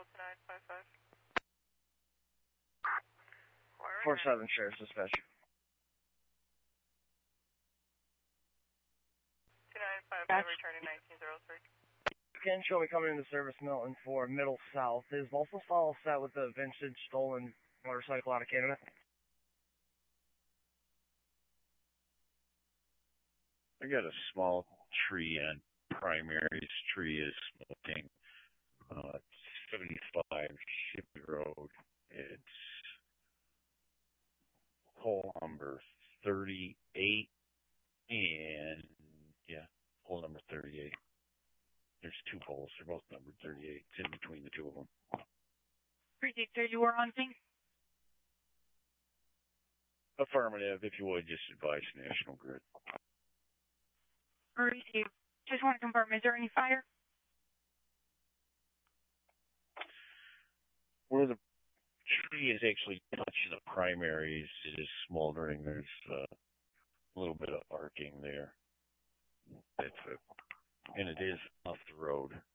Delta 955. 47 Sheriff's Dispatch. 2955, returning 1903. Can show me coming into service Milton for Middle South. Is Volson's file set with the vintage stolen motorcycle out of Canada? I got a small tree on Primary's. Tree is smoking. 75 Shippey Road. It's pole number 38 and pole number 38. There's two poles. They're both numbered 38. It's in between the two of them. Predictor, you were hunting? Affirmative. If you would, just advise National Grid. Received. Just want to confirm, is there any fire? Where the tree is actually touching the Primaries, it is smoldering. There's a little bit of arcing there. That's it. And it is off the road.